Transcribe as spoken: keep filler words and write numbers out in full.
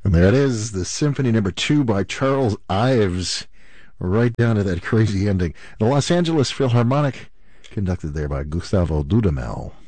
And there it is, the Symphony Number Two by Charles Ives, right down to that crazy ending. The Los Angeles Philharmonic, conducted there by Gustavo Dudamel.